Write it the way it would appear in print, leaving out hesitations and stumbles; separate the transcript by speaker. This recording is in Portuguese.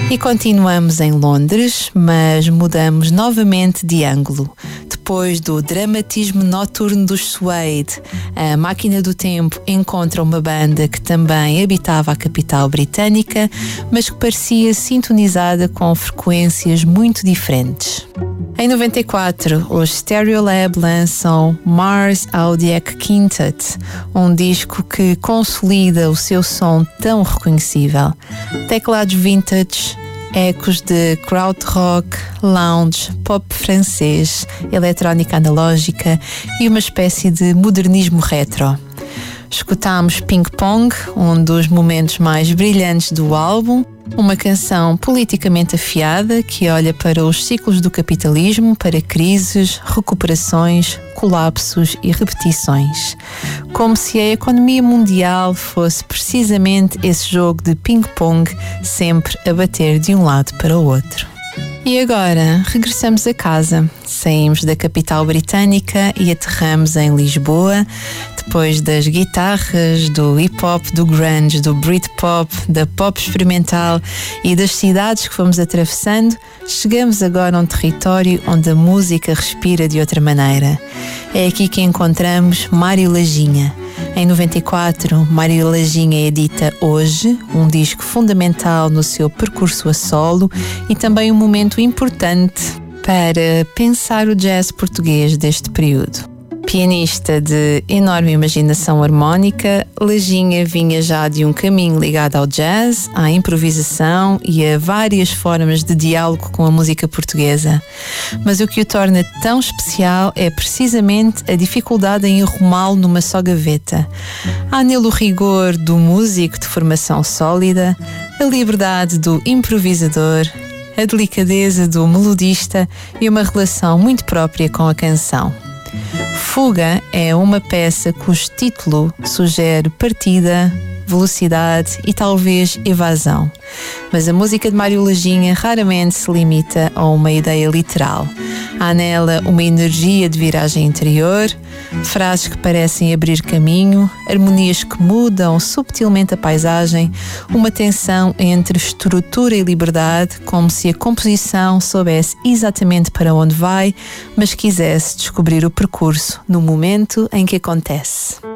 Speaker 1: E continuamos em Londres, mas mudamos novamente de ângulo. Depois do dramatismo noturno dos Suede, a Máquina do Tempo encontra uma banda que também habitava a capital britânica, mas que parecia sintonizada com frequências muito diferentes. Em 94, os Stereolab lançam Mars Audiac Quintet, um disco que consolida o seu som tão reconhecível. Teclados vintage, ecos de krautrock, lounge, pop francês, eletrónica analógica e uma espécie de modernismo retro. Escutámos Ping Pong, um dos momentos mais brilhantes do álbum, uma canção politicamente afiada que olha para os ciclos do capitalismo, para crises, recuperações, colapsos e repetições. Como se a economia mundial fosse precisamente esse jogo de ping-pong, sempre a bater de um lado para o outro. E agora regressamos a casa. Saímos da capital britânica e aterramos em Lisboa. Depois das guitarras, do hip-hop, do grunge, do Britpop, da pop experimental e das cidades que fomos atravessando, chegamos agora a um território onde a música respira de outra maneira. É aqui que encontramos Mário Lajinha. Em 94, Mário Lajinha edita Hoje, um disco fundamental no seu percurso a solo e também um momento importante para pensar o jazz português deste período. Pianista de enorme imaginação harmónica, Lajinha vinha já de um caminho ligado ao jazz, à improvisação e a várias formas de diálogo com a música portuguesa. Mas o que o torna tão especial é precisamente a dificuldade em arrumá-lo numa só gaveta. Há nele o rigor do músico de formação sólida, a liberdade do improvisador, a delicadeza do melodista e uma relação muito própria com a canção. Fuga é uma peça cujo título sugere partida, velocidade e talvez evasão. Mas a música de Mário Lajinha raramente se limita a uma ideia literal. Há nela uma energia de viragem interior, frases que parecem abrir caminho, harmonias que mudam subtilmente a paisagem, uma tensão entre estrutura e liberdade, como se a composição soubesse exatamente para onde vai, mas quisesse descobrir o percurso no momento em que acontece.